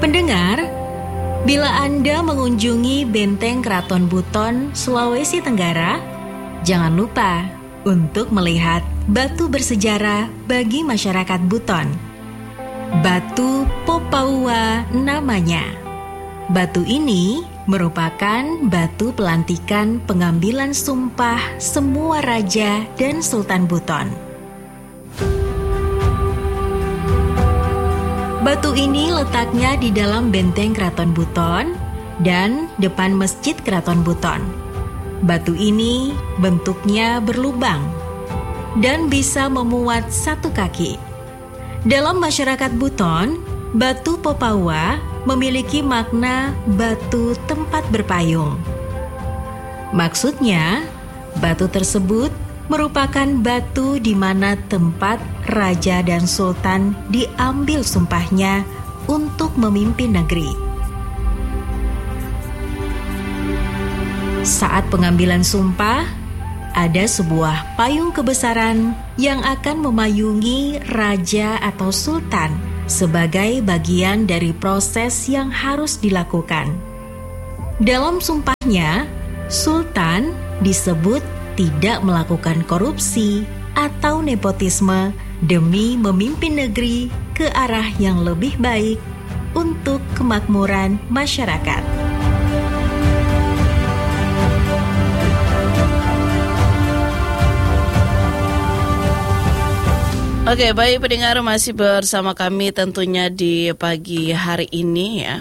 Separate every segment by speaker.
Speaker 1: Pendengar, bila Anda mengunjungi Benteng Keraton Buton, Sulawesi Tenggara, jangan lupa untuk melihat batu bersejarah bagi masyarakat Buton. Batu Popaua namanya. Batu ini merupakan batu pelantikan pengambilan sumpah semua raja dan sultan Buton. Batu ini letaknya di dalam benteng Keraton Buton dan depan Masjid Keraton Buton. Batu ini bentuknya berlubang dan bisa memuat 1 kaki. Dalam masyarakat Buton, batu Popaua memiliki makna batu tempat berpayung. Maksudnya, batu tersebut merupakan batu di mana tempat raja dan sultan diambil sumpahnya untuk memimpin negeri. Saat pengambilan sumpah, ada sebuah payung kebesaran yang akan memayungi raja atau sultan sebagai bagian dari proses yang harus dilakukan. Dalam sumpahnya, sultan disebut tidak melakukan korupsi atau nepotisme demi memimpin negeri ke arah yang lebih baik untuk kemakmuran masyarakat.
Speaker 2: Oke, baik pendengar, masih bersama kami tentunya di pagi hari ini ya.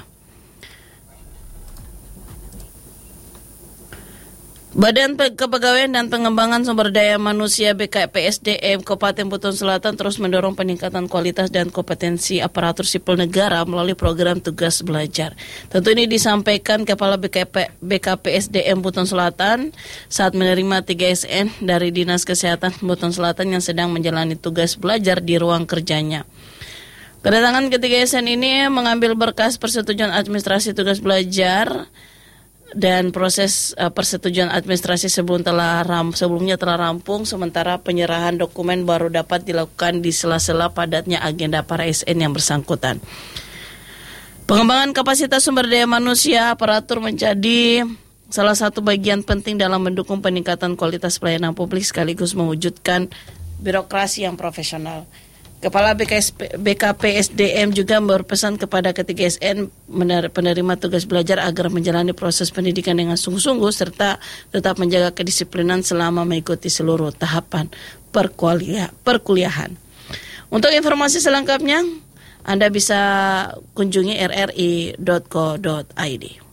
Speaker 2: Badan Kepegawaian dan Pengembangan Sumber Daya Manusia BKPSDM Kabupaten Buton Selatan terus mendorong peningkatan kualitas dan kompetensi aparatur sipil negara melalui program tugas belajar. Tentu ini disampaikan Kepala BKPSDM Buton Selatan saat menerima 3SN dari Dinas Kesehatan Buton Selatan yang sedang menjalani tugas belajar di ruang kerjanya. Kedatangan ketiga SN ini mengambil berkas persetujuan administrasi tugas belajar dan proses persetujuan administrasi sebelumnya telah rampung, sementara penyerahan dokumen baru dapat dilakukan di sela-sela padatnya agenda para SN yang bersangkutan. Pengembangan kapasitas sumber daya manusia aparatur menjadi salah satu bagian penting dalam mendukung peningkatan kualitas pelayanan publik sekaligus mewujudkan birokrasi yang profesional. Kepala BKPSDM juga berpesan kepada ketiga SN penerima tugas belajar agar menjalani proses pendidikan dengan sungguh-sungguh serta tetap menjaga kedisiplinan selama mengikuti seluruh tahapan perkuliahan. Untuk informasi selengkapnya, Anda bisa kunjungi rri.co.id.